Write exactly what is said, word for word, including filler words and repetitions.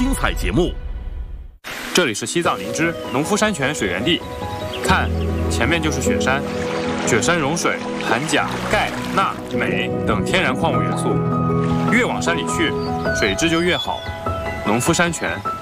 精彩节目。 这里是西藏林芝农夫山泉水源地，看，前面就是雪山，雪山融水含钾、钙、钠、镁等天然矿物元素，越往山里去，水质就越好。农夫山泉。